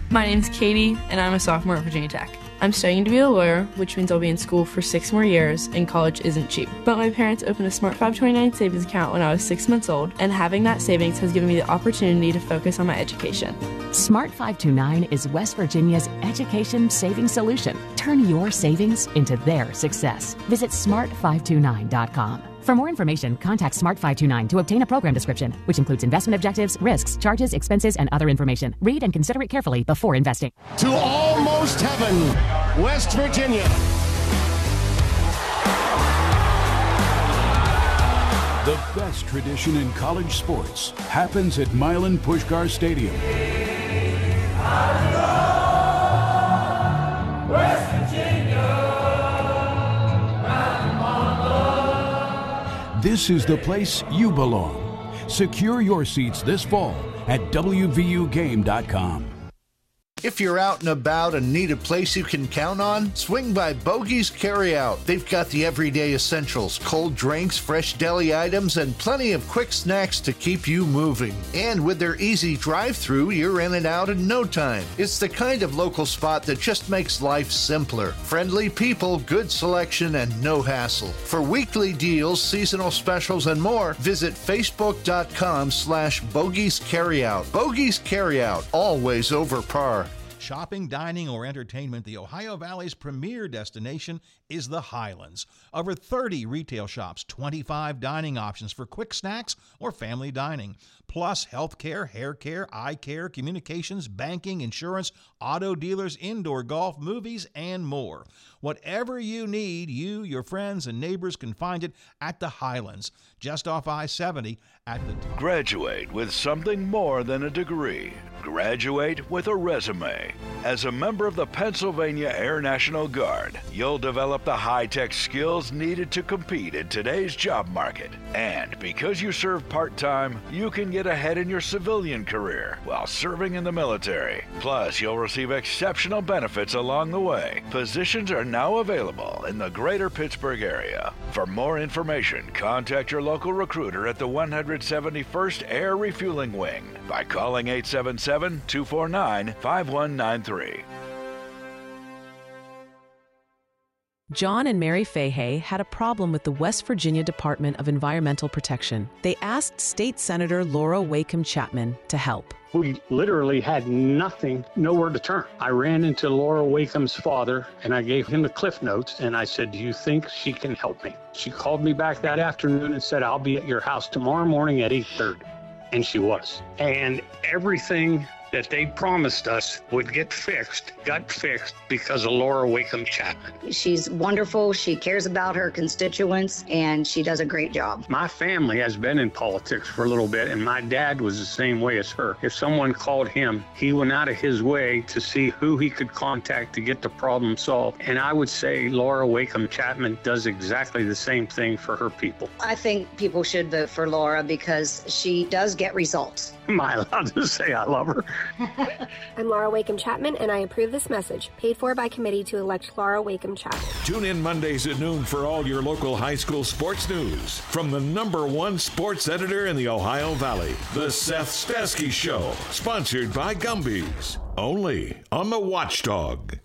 My name's Katie, and I'm a sophomore at Virginia Tech. I'm studying to be a lawyer, which means I'll be in school for 6 more years, and college isn't cheap. But my parents opened a Smart 529 savings account when I was 6 months old, and having that savings has given me the opportunity to focus on my education. Smart 529 is West Virginia's education savings solution. Turn your savings into their success. Visit smart529.com. For more information, contact Smart 529 to obtain a program description, which includes investment objectives, risks, charges, expenses, and other information. Read and consider it carefully before investing. To almost heaven, West Virginia. The best tradition in college sports happens at Milan Puskar Stadium. West Virginia. This is the place you belong. Secure your seats this fall at WVUGame.com. If you're out and about and need a place you can count on, swing by Bogey's Carryout. They've got the everyday essentials, cold drinks, fresh deli items, and plenty of quick snacks to keep you moving. And with their easy drive-thru, you're in and out in no time. It's the kind of local spot that just makes life simpler. Friendly people, good selection, and no hassle. For weekly deals, seasonal specials, and more, visit facebook.com/Bogey's Carryout. Bogey's Carryout, always over par. Shopping, dining, or entertainment, the Ohio Valley's premier destination is the Highlands. Over 30 retail shops, 25 dining options for quick snacks or family dining, plus healthcare, hair care, eye care, communications, banking, insurance, auto dealers, indoor golf, movies, and more. Whatever you need, you, your friends, and neighbors can find it at the Highlands, just off I-70 at the top. Graduate with something more than a degree. Graduate with a resume. As a member of the Pennsylvania Air National Guard, you'll develop the high-tech skills needed to compete in today's job market. And because you serve part-time, you can get ahead in your civilian career while serving in the military. Plus, you'll receive exceptional benefits along the way. Positions are now available in the greater Pittsburgh area. For more information, contact your local recruiter at the 171st Air Refueling Wing by calling 877-249-5193. John and Mary Fahey had a problem with the West Virginia Department of Environmental Protection. They asked State Senator Laura Wacom Chapman to help. We literally had nothing, nowhere to turn. I ran into Laura Wacom's father and I gave him the Cliff Notes and I said, "Do you think she can help me?" She called me back that afternoon and said, "I'll be at your house tomorrow morning at 8:30. And she was. And everything that they promised us would get fixed, got fixed because of Laura Wacom Chapman. She's wonderful. She cares about her constituents, and she does a great job. My family has been in politics for a little bit, and my dad was the same way as her. If someone called him, he went out of his way to see who he could contact to get the problem solved. And I would say Laura Wacom Chapman does exactly the same thing for her people. I think people should vote for Laura because she does get results. Am I allowed to say I love her? I'm Laura Wacom Chapman, and I approve this message. Paid for by committee to elect Laura Wacom Chapman. Tune in Mondays at noon for all your local high school sports news from the #1 sports editor in the Ohio Valley, The Seth Stesky Show, sponsored by Gumby's, only on the Watchdog.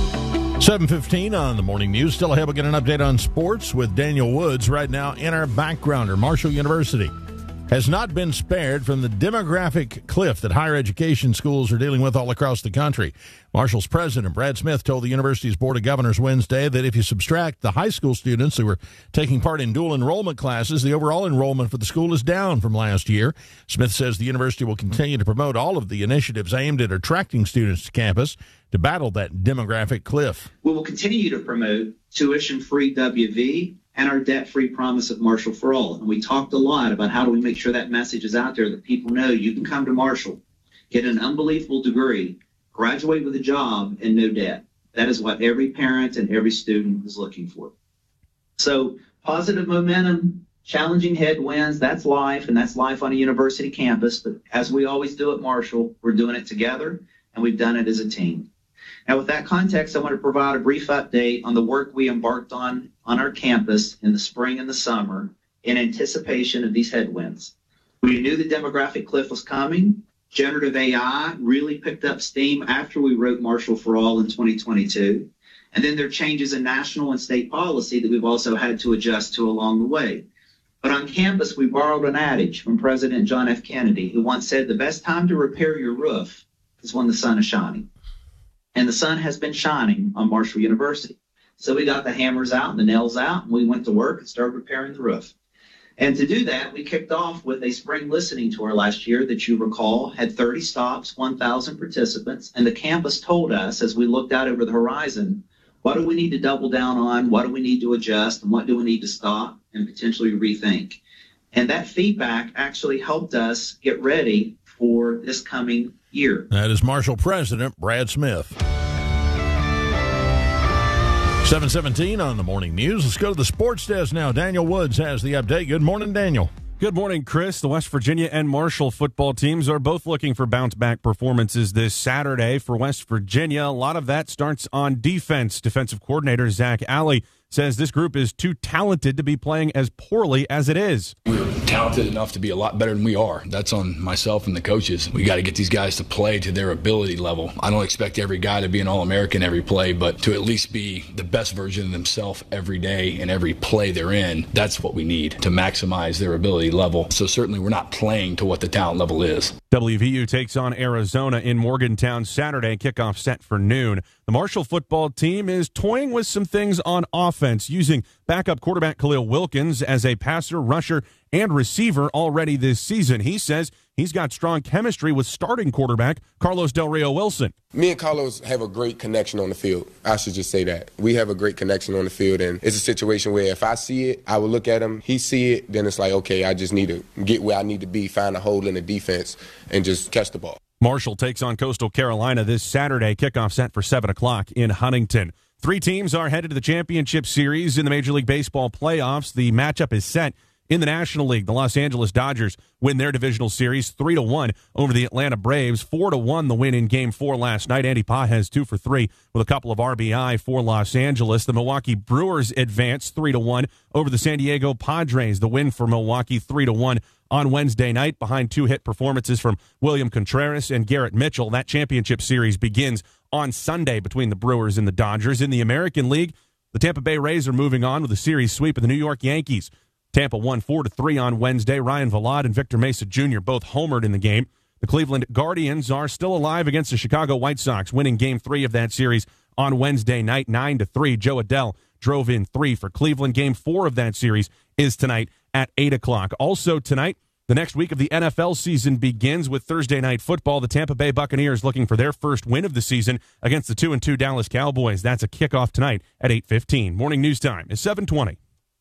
7:15 on the morning news. Still ahead, we'll get an update on sports with Daniel Woods. Right now, in our backgrounder, Marshall University has not been spared from the demographic cliff that higher education schools are dealing with all across the country. Marshall's president, Brad Smith, told the university's Board of Governors Wednesday that if you subtract the high school students who were taking part in dual enrollment classes, the overall enrollment for the school is down from last year. Smith says the university will continue to promote all of the initiatives aimed at attracting students to campus to battle that demographic cliff. We will continue to promote tuition-free WV and our debt-free promise of Marshall for All. And we talked a lot about how do we make sure that message is out there, that people know you can come to Marshall, get an unbelievable degree, graduate with a job, and no debt. That is what every parent and every student is looking for. So positive momentum, challenging headwinds, that's life, and that's life on a university campus. But as we always do at Marshall, we're doing it together, and we've done it as a team. Now, with that context, I want to provide a brief update on the work we embarked on our campus in the spring and the summer in anticipation of these headwinds. We knew the demographic cliff was coming, Generative AI really picked up steam after we wrote Marshall for All in 2022. And then there are changes in national and state policy that we've also had to adjust to along the way. But on campus, we borrowed an adage from President John F. Kennedy, who once said, the best time to repair your roof is when the sun is shining. And the sun has been shining on Marshall University. So we got the hammers out and the nails out, and we went to work and started repairing the roof. And to do that, we kicked off with a spring listening tour last year that you recall had 30 stops, 1,000 participants, and the campus told us as we looked out over the horizon, what do we need to double down on, what do we need to adjust, and what do we need to stop and potentially rethink? And that feedback actually helped us get ready for this coming year. That is Marshall President Brad Smith. 7:17 on the morning news. Let's go to the sports desk now. Daniel Woods has the update. Good morning, Daniel. Good morning, Chris. The West Virginia and Marshall football teams are both looking for bounce-back performances this Saturday for West Virginia. A lot of that starts on defense. Defensive coordinator Zach Alley says this group is too talented to be playing as poorly as it is. We're talented enough to be a lot better than we are. That's on myself and the coaches. We got to get these guys to play to their ability level. I don't expect every guy to be an All-American every play, but to at least be the best version of themselves every day and every play they're in. That's what we need to maximize their ability level. So certainly we're not playing to what the talent level is. WVU takes on Arizona in Morgantown Saturday. Kickoff set for noon. The Marshall football team is toying with some things on offense, using backup quarterback Khalil Wilkins as a passer, rusher, and receiver already this season. He says he's got strong chemistry with starting quarterback Carlos Del Rio Wilson. Me and Carlos have a great connection on the field. I should just say that. We have a great connection on the field, and it's a situation where if I see it, I will look at him, he see it, then it's like, okay, I just need to get where I need to be, find a hole in the defense, and just catch the ball. Marshall takes on Coastal Carolina this Saturday. Kickoff set for 7 o'clock in Huntington. 3 teams are headed to the championship series in the Major League Baseball playoffs. The matchup is set in the National League. The Los Angeles Dodgers win their divisional series 3-1 over the Atlanta Braves. 4-1 the win in Game 4 last night. Andy Pages 2 for 3 with a couple of RBI for Los Angeles. The Milwaukee Brewers advance 3-1 over the San Diego Padres. The win for Milwaukee 3-1 on Wednesday night behind 2 hit performances from William Contreras and Garrett Mitchell. That championship series begins on Sunday between the Brewers and the Dodgers. In the American League, the Tampa Bay Rays are moving on with a series sweep of the New York Yankees. Tampa won 4-3 on Wednesday. Ryan Vilade and Victor Mesa Jr. both homered in the game. The Cleveland Guardians are still alive against the Chicago White Sox, winning Game 3 of that series on Wednesday night, 9-3. Joe Adell drove in 3 for Cleveland. Game 4 of that series is tonight at 8 o'clock. Also tonight, the next week of the NFL season begins with Thursday Night Football. The Tampa Bay Buccaneers looking for their first win of the season against the 2-2 Dallas Cowboys. That's a kickoff tonight at 8:15. Morning news time is 7:20.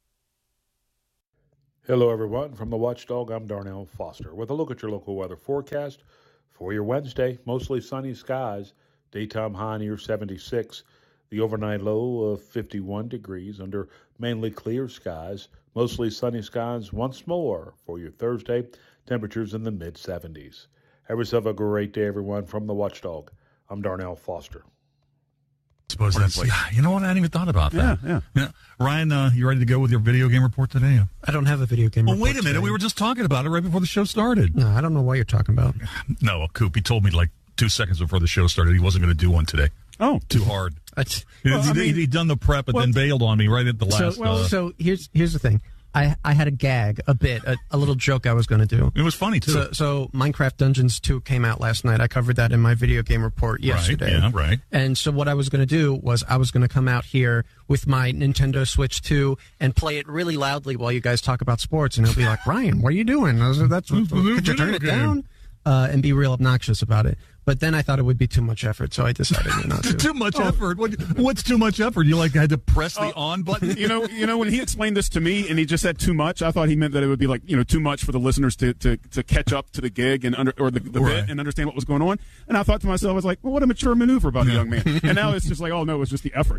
Hello, everyone. From the Watchdog, I'm Darnell Foster with a look at your local weather forecast for your Wednesday. Mostly sunny skies, daytime high near 76, the overnight low of 51 degrees under mainly clear skies. Mostly sunny skies once more for your Thursday, temperatures in the mid-70s. Have yourself a great day, everyone. From the Watchdog, I'm Darnell Foster. Suppose that's, you know what, I hadn't even thought about that. Yeah. Ryan, you ready to go with your video game report today? I don't have a video game report. Well, wait a minute. Today. We were just talking about it right before the show started. No, I don't know what you're talking about. No, Coop, he told me like 2 seconds before the show started he wasn't going to do one today. Oh. Too hard. He'd done the prep but then bailed on me right at the last. So here's the thing. I had a gag, a little joke I was going to do. It was funny, too. So Minecraft Dungeons 2 came out last night. I covered that in my video game report yesterday. Right. And so what I was going to do was I was going to come out here with my Nintendo Switch 2 and play it really loudly while you guys talk about sports. And it'll be like, Ryan, what are you doing? Could you turn it down? And be real obnoxious about it. But then I thought it would be too much effort, so I decided not to. Too much effort? What's too much effort? You had to press the on button? You know, when he explained this to me and he just said too much, I thought he meant that it would be like, too much for the listeners to catch up to the gig and the bit and understand what was going on. And I thought to myself, I was like, well, what a mature maneuver about a young man. And now it's just like, oh no, it's just the effort.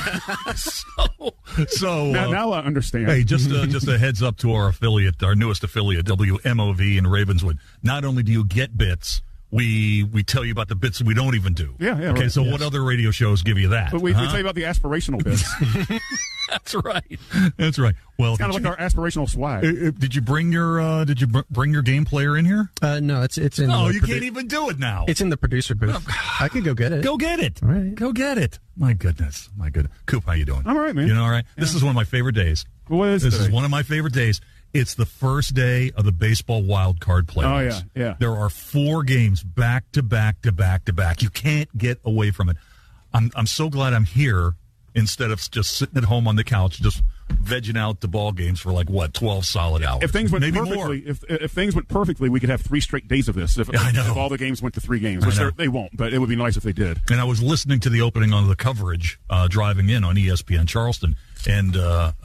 So now I understand. Hey, just a heads up to our newest affiliate, WMOV in Ravenswood. Not only do you get bits we tell you about the bits that we don't even do. Yeah. Okay, right. so Yes. what other radio shows give you that? But we tell you about the aspirational bits. That's right. That's right. Well, it's kind of like our aspirational swag. Did you bring your bring your game player in here? No, it's in. No, you can't even do it now. It's in the producer booth. I could go get it. Go get it. All right. Go get it. My goodness. Coop, how you doing? I'm all right, man. You know, all right. Yeah. This is one of my favorite days. What is this? Today? Is one of my favorite days. It's the first day of the baseball wild card playoffs. Oh yeah. There are 4 games back to back to back to back. You can't get away from it. I'm so glad I'm here instead of just sitting at home on the couch just vegging out the ball games for 12 solid hours. If things went Maybe perfectly, more. if things went perfectly, we could have 3 straight days of this. If all the games went to 3 games, which they won't, but it would be nice if they did. And I was listening to the opening on the coverage driving in on ESPN Charleston, and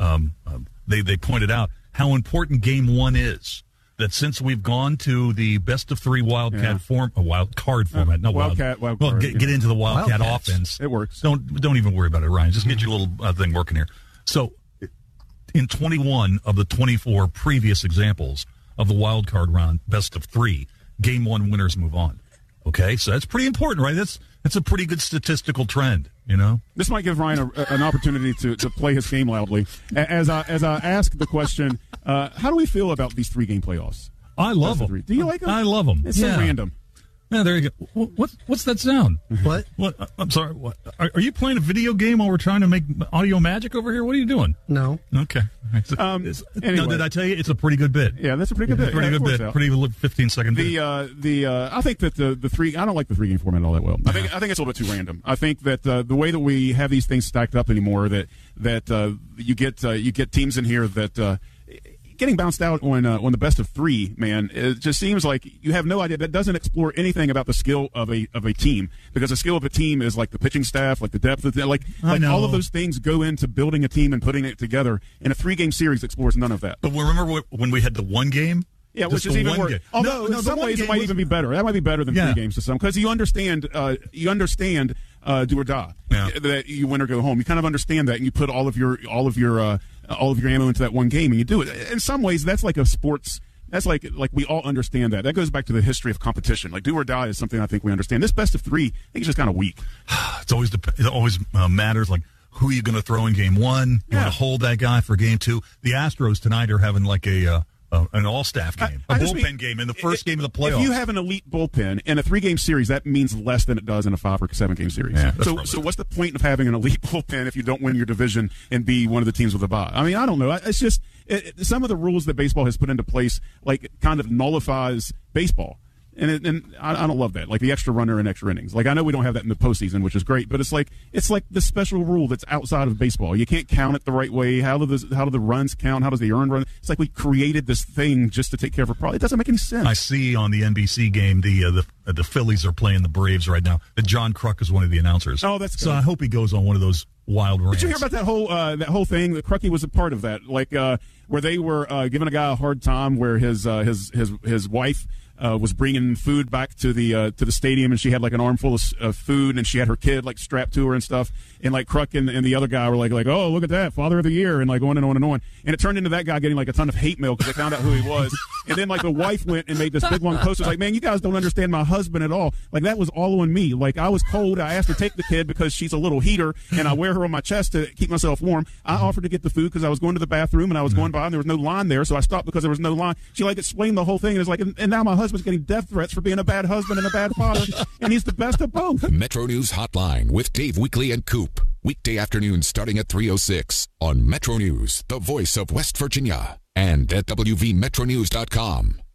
they pointed out how important Game 1 is. That since we've gone to the best of 3 wildcat wild card format, not wildcat. Well, get into the wildcat offense. It works. Don't even worry about it, Ryan. Just get your little thing working here. So, in 21 of the 24 previous examples of the wild card round, best of 3, Game 1 winners move on. Okay, so that's pretty important, right? That's a pretty good statistical trend, you know. This might give Ryan an opportunity to play his game loudly. As I ask the question, how do we feel about these 3-game playoffs? I love them. Do you like them? I love them. It's so random. Yeah, there you go. What's that sound? What? I'm sorry. What? Are you playing a video game while we're trying to make audio magic over here? What are you doing? No. Okay. Anyway. No, did I tell you it's a pretty good bit? Yeah, that's a pretty good bit. Pretty good bit. Pretty 15-second bit. I think that the 3. I don't like the 3-game format all that well. I think it's a little bit too random. I think that the way that we have these things stacked up anymore, that you get teams in here that. Getting bounced out on the best of 3, man, it just seems like you have no idea. That doesn't explore anything about the skill of a team, because the skill of a team is like the pitching staff, like the depth of like all of those things go into building a team and putting it together. And a 3-game series explores none of that. But remember when we had the 1 game? Yeah, which is even worse. Although in some ways it might even be better. That might be better than 3 games to some, because you understand do or die. That you win or go home. You kind of understand that, and you put all of your ammo into that 1 game, and you do it. In some ways, that's like a sports. That's like we all understand that. That goes back to the history of competition. Like do or die is something I think we understand. This best of 3, I think it's just kind of weak. It always matters. Like who are you going to throw in Game 1? You want to hold that guy for Game 2. The Astros tonight are having like an all-staff game, a bullpen game in the first game of the playoffs. If you have an elite bullpen in a 3-game series, that means less than it does in a 5 or 7-game series. Yeah, so what's the point of having an elite bullpen if you don't win your division and be one of the teams with a bye? I mean, I don't know. It's just some of the rules that baseball has put into place, like, kind of nullifies baseball. And I don't love that, like the extra runner and extra innings. Like I know we don't have that in the postseason, which is great, but it's like the special rule that's outside of baseball. You can't count it the right way. How do the runs count? How does the earned run? It's like we created this thing just to take care of a problem. It doesn't make any sense. I see on the NBC game the Phillies are playing the Braves right now. That John Kruk is one of the announcers. Oh, that's good. So I hope he goes on one of those wild rants. Did you hear about that whole thing? That Krucky was a part of that, like where they were giving a guy a hard time, where his wife. Was bringing food back to the stadium, and she had like an armful of food, and she had her kid like strapped to her and stuff. And like Kruk and the other guy were like, oh, look at that, Father of the Year, and like on and on and on. And it turned into that guy getting like a ton of hate mail because they found out who he was. And then like the wife went and made this big long post. It was like, man, you guys don't understand my husband at all. Like that was all on me. Like I was cold. I asked to take the kid because she's a little heater, and I wear her on my chest to keep myself warm. I offered to get the food because I was going to the bathroom and I was going by and there was no line there, so I stopped because there was no line. She like explained the whole thing, and it's like, and now my husband's getting death threats for being a bad husband and a bad father, and he's the best of both. Metro News Hotline with Dave Weekley and Coop. Weekday afternoons starting at 3:06 on Metro News, the voice of West Virginia, and at WVMetronews.com.